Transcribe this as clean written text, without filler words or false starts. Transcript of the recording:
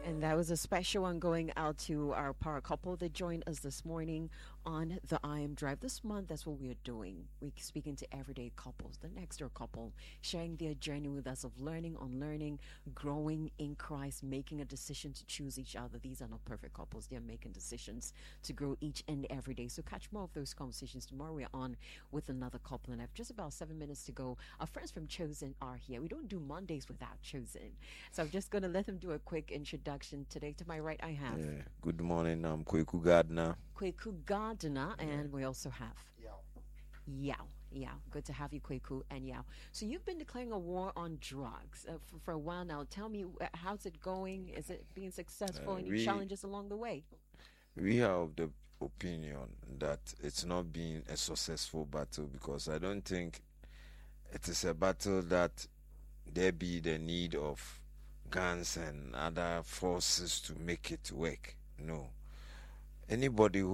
And that was a special one going out to our power couple that joined us this morning on the I Am Drive. This month, that's what we are doing. We're speaking to everyday couples, the next door couple, sharing their journey with us of learning, unlearning, growing in Christ, making a decision to choose each other. These are not perfect couples. They're making decisions to grow each and every day. So catch more of those conversations tomorrow. We're on with another couple, and I have just about 7 minutes to go. Our friends from Chosen are here. We don't do Mondays without Chosen. So I'm just going to let them do a quick introduction. Today, to my right, I have Good morning, I'm Kweku Gardner. Kweku Gardner, and we also have Yao. Good to have you, Kweku and Yao. So you've been declaring a war on drugs for a while now. Tell me, how's it going? Is it being successful? Any challenges along the way? We have the opinion that it's not been a successful battle because I don't think it is a battle that there be the need of guns and other forces to make it work. No. Anybody who